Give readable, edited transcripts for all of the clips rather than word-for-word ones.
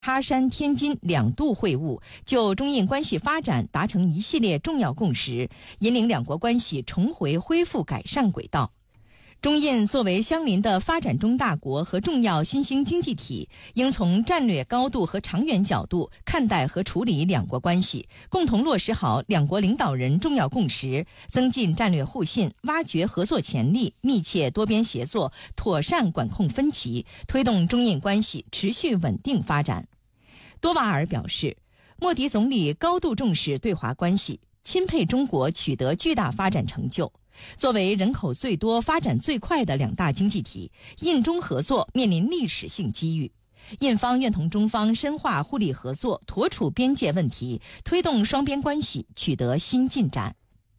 哈山、天津两度会晤，就中印关系发展达成一系列重要共识，引领两国关系重回恢复改善轨道。中印作为相邻的发展中大国和重要新兴经济体，应从战略高度和长远角度看待和处理两国关系，共同落实好两国领导人重要共识，增进战略互信，挖掘合作潜力，密切多边协作，妥善管控分歧，推动中印关系持续稳定发展。多瓦尔表示，莫迪总理高度重视对华关系，钦佩中国取得巨大发展成就。作为人口最多、发展最快的两大经济体，印中合作面临历史性机遇。印方愿同中方深化互利合作，妥处边界问题，推动双边关系取得新进展。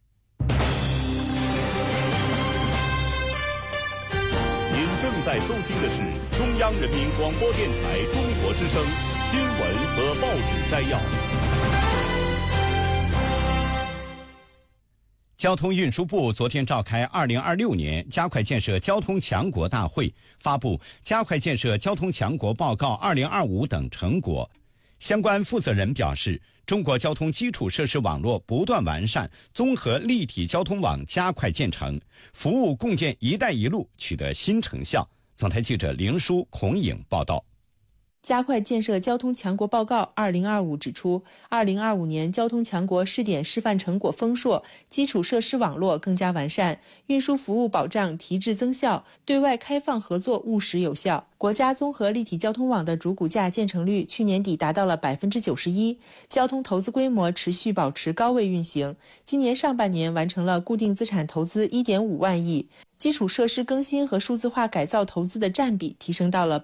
您正在收听的是中央人民广播电台中国之声新闻和报纸摘要。 交通运输部昨天召开2026年加快建设交通强国大会，发布《加快建设交通强国报告2025》等成果。相关负责人表示，中国交通基础设施网络不断完善，综合立体交通网加快建成，服务共建“一带一路”取得新成效。总台记者凌书、孔颖报道。 加快建设交通强国报告2025指出，2025年交通强国试点示范成果丰硕，基础设施网络更加完善，运输服务保障提质增效，对外开放合作务实有效。国家综合立体交通网的主骨架建成率去年底达到了91%，交通投资规模持续保持高位运行。今年上半年完成了固定资产投资1.5万亿，基础设施更新和数字化改造投资的占比提升到了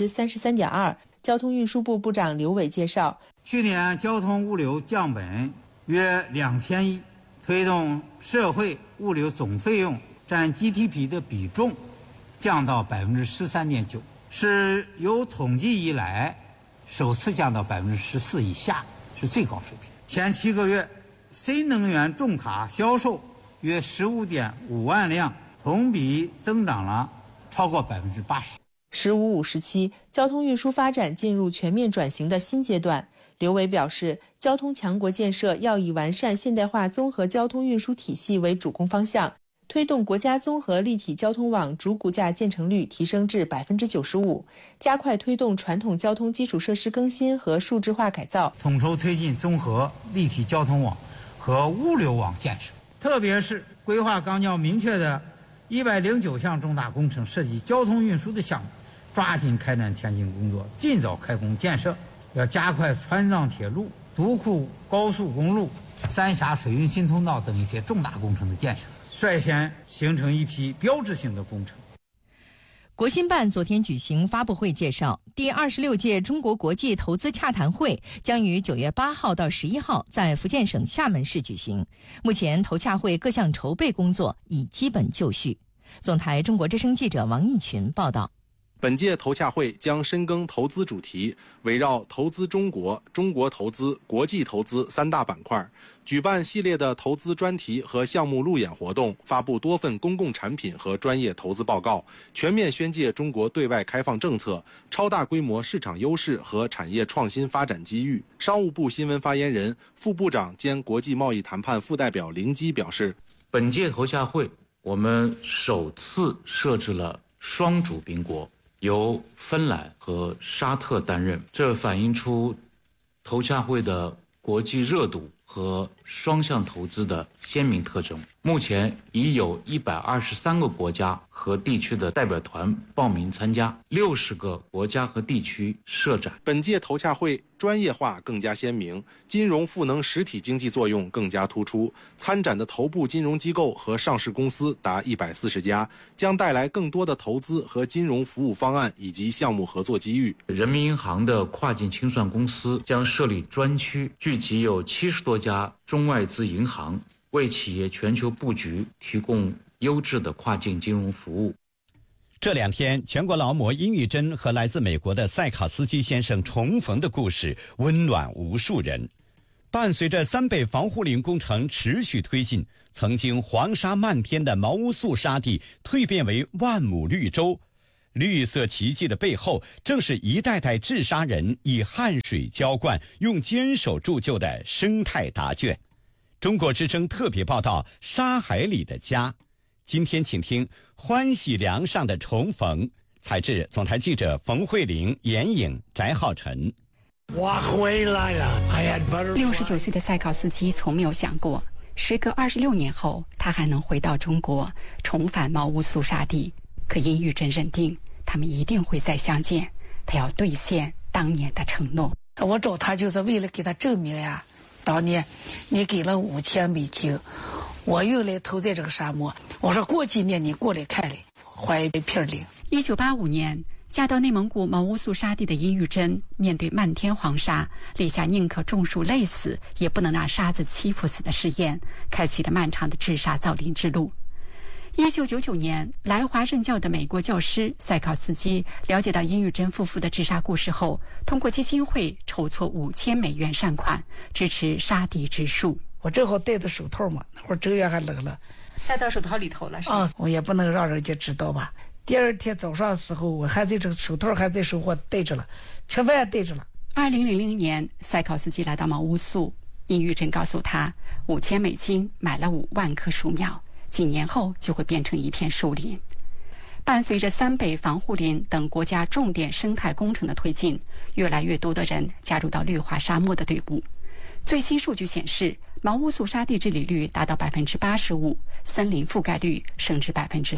33.2%。交通运输部部长刘伟介绍， 去年交通物流降本约2000亿，推动社会物流总费用占 GDP 的比重降到13.9%，是有统计以来首次降到14%以下，是最高水平。前7个月，新能源重卡销售约15.5万辆，同比增长了超过80%。 15-5时期，交通运输发展进入全面转型的新阶段。刘伟表示，交通强国建设要以完善现代化综合交通运输体系为主攻方向，推动国家综合立体交通网主骨架建成率提升至95%，加快推动传统交通基础设施更新和数字化改造， 统筹推进综合立体交通网和物流网建设，特别是规划纲要明确的109项重大工程涉及交通运输的项目，抓紧开展前期工作，尽早开工建设。要加快川藏铁路、独库高速公路、三峡水运新通道等一些重大工程的建设，率先形成一批标志性的工程。 国新办昨天举行发布会介绍，第26届中国国际投资洽谈会将于9月8号到11号在福建省厦门市举行。目前投洽会各项筹备工作已基本就绪。总台中国之声记者王义群报道。 本届投洽会将深耕投资主题，围绕投资中国、中国投资、国际投资3大板块，举办系列的投资专题和项目路演活动，发布多份公共产品和专业投资报告，全面宣介中国对外开放政策、超大规模市场优势和产业创新发展机遇。商务部新闻发言人、副部长兼国际贸易谈判副代表林基表示， 本届投洽会我们首次设置了双主宾国，由芬兰和沙特担任，这反映出投洽会的国际热度和双向投资的鲜明特征。目前已有123个国家和地区的代表团报名参加，60个国家和地区设展。 本届投洽会专业化更加鲜明，金融赋能实体经济作用更加突出。参展的头部金融机构和上市公司达140家，将带来更多的投资和金融服务方案以及项目合作机遇。 人民银行的跨境清算公司将设立专区，聚集有70多家中外资银行，为企业全球布局提供优质的跨境金融服务。 这2天，全国劳模殷玉珍和来自美国的塞卡斯基先生重逢的故事温暖无数人。伴随着3倍防护林工程持续推进，曾经黄沙漫天的毛乌素沙地蜕变为万亩绿洲。 绿色奇迹的背后，正是一代代治沙人以汗水浇灌、用坚守铸就的生态答卷。中国之声特别报道《沙海里的家》，今天请听欢喜梁上的重逢。采制总台记者冯慧玲、严颖、翟浩晨。 我回来了。 69岁的塞考斯基从没有想过，时隔26年后，他还能回到中国，重返茅屋肃杀地。可殷玉珍认定，他们一定会再相见。他要兑现当年的承诺。 我找他就是为了给他证明呀，当年你给了$5000，我又来投在这个沙漠。我说过几年你过来看来，怀片领。 1985年。嫁到内蒙古茅屋肃杀地的殷玉珍，面对漫天黄沙，立下宁可种树累死，也不能让沙子欺负死的誓言，开启了漫长的治沙造林之路。1999年，来华任教的美国教师塞考斯基了解到殷玉珍夫妇的治沙故事后，通过基金会筹措$5000善款，支持沙地植树。 我正好戴着手套嘛，那会儿正月还冷了， 塞到手套里头了，是吧？ 我也不能让人家知道吧。第二天早上的时候，我还在这个手套还在手上戴着了，吃饭也戴着了。 2000年，塞考斯基来到茅屋肃，殷玉珍告诉他，$5000买了5万棵树苗，几年后就会变成一片树林。伴随着三北防护林等国家重点生态工程的推进，越来越多的人加入到绿化沙漠的队伍。最新数据显示，茅屋肃沙地治理率达到85%，森林覆盖率升至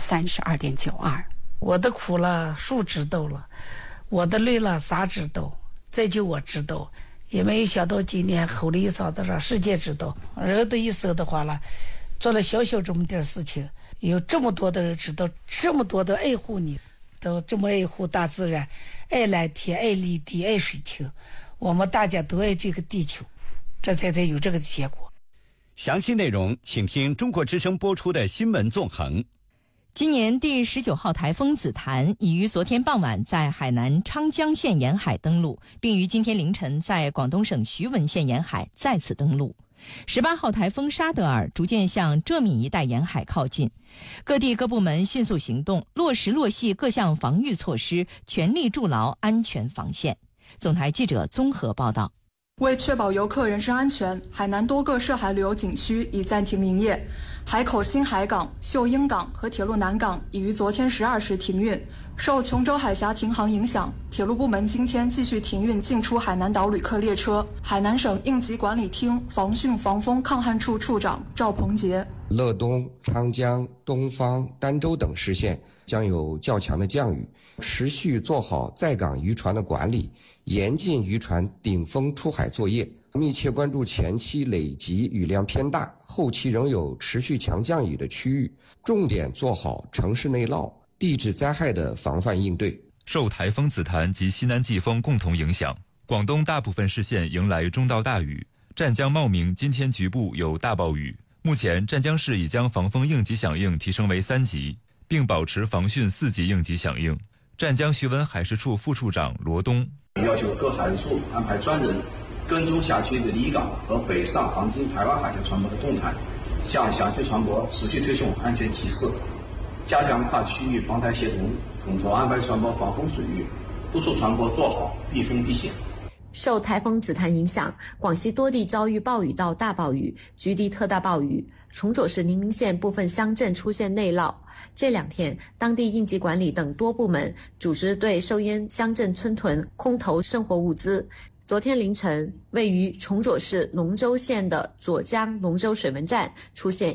32.92%。 我的苦了，树知道了；我的累了，啥知道？再就我知道，也没有想到今年吼了一嗓子，让世界知道。人的一生的话了，做了小小这么点事情，有这么多的人知道，这么多的爱护你，都这么爱护大自然，爱蓝天，爱绿地，爱水清。我们大家都爱这个地球，这才有这个结果。 详细内容请听中国之声播出的新闻纵横。 今年第19号台风紫檀已于昨天傍晚在海南昌江县沿海登陆，并于今天凌晨在广东省徐闻县沿海再次登陆。18号台风沙德尔逐渐向浙闽一带沿海靠近，各地各部门迅速行动，落实落细各项防御措施，全力筑牢安全防线。总台记者综合报道。 为确保游客人身安全，海南多个涉海旅游景区已暂停营业，海口新海港、秀英港和铁路南港已于昨天12时停运。受琼州海峡停航影响，铁路部门今天继续停运进出海南岛旅客列车。海南省应急管理厅防汛防风抗旱处处长赵鹏杰： 乐东、昌江、东方、儋州等市县将有较强的降雨，持续做好在港渔船的管理，严禁渔船顶风出海作业，密切关注前期累积雨量偏大、后期仍有持续强降雨的区域，重点做好城市内涝、地质灾害的防范应对。 受台风紫檀及西南季风共同影响，广东大部分市县迎来中到大雨，湛江茂名今天局部有大暴雨。目前湛江市已将防风应急响应提升为3级，并保持防汛4级应急响应。湛江徐闻海事处副处长罗东要求各海事处安排专人跟踪辖区的离港和北上航经台湾海峡船舶的动态，向辖区船舶持续推送安全提示，加强跨区域防台协同，统筹安排船舶防风水域，督促船舶做好避风避险。 受台风紫檀影响，广西多地遭遇暴雨到大暴雨，局地特大暴雨。崇左市宁明县部分乡镇出现内涝。这2天，当地应急管理等多部门组织对受淹乡镇村屯空投生活物资。昨天凌晨，位于崇左市龙州县的左江龙州水文站出现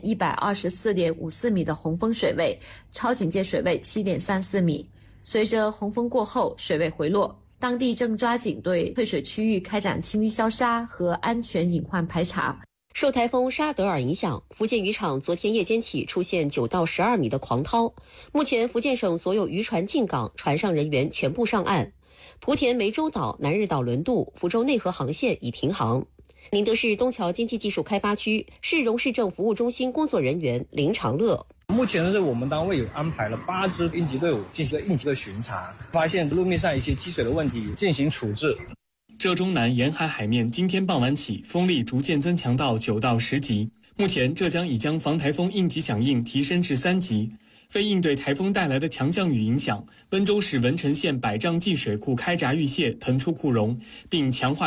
124.54米的洪峰水位，超警戒水位7.34米。随着洪峰过后，水位回落。当地正抓紧对退水区域开展清淤消沙和安全隐患排查。 受台风沙德尔影响，福建渔场昨天夜间起出现9到12米的狂涛。目前福建省所有渔船进港，船上人员全部上岸。莆田湄洲岛、南日岛轮渡、福州内河航线已停航。宁德市东桥经济技术开发区市容市政服务中心工作人员林长乐： 目前是我们单位有安排了8支应急队伍进行了应急的巡查，发现路面上一些积水的问题进行处置。 浙中南沿海海面今天傍晚起风力逐渐增强到9到10级，目前浙江已将防台风应急响应提升至3级。 为应对台风带来的强降雨影响，温州市文成县百丈季水库开闸预泄，腾出库容，并强化